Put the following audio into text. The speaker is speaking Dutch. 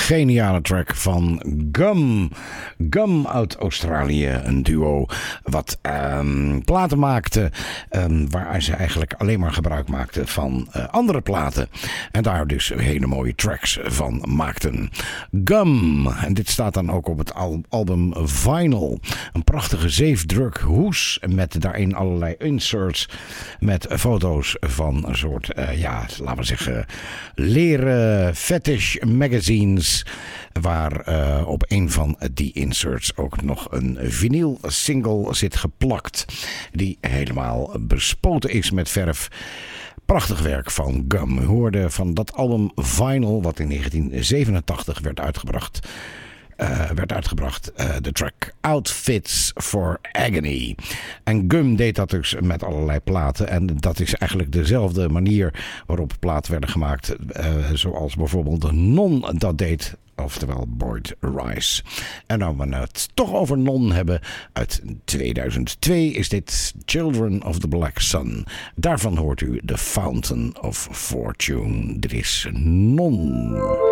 geniale track van Gum. Gum uit Australië, een duo wat platen maakte waar ze eigenlijk alleen maar gebruik maakten van andere platen. En daar dus hele mooie tracks van maakten. Gum. En dit staat dan ook op het album Vinyl. Een prachtige zeefdruk hoes met daarin allerlei inserts met foto's van een soort, laten we zeggen, leren fetish magazines, waar op een van die inserts ook nog een vinyl single zit geplakt, die helemaal bespoten is met verf. Prachtig werk van Gum. We hoorden van dat album Vinyl, wat in 1987 werd uitgebracht, de track Outfits for Agony. En Gum deed dat dus met allerlei platen. En dat is eigenlijk dezelfde manier waarop platen werden gemaakt. Zoals bijvoorbeeld Non dat deed. Oftewel Boyd Rice. En nou we het toch over Non hebben. Uit 2002 is dit Children of the Black Sun. Daarvan hoort u The Fountain of Fortune. Dit is Non.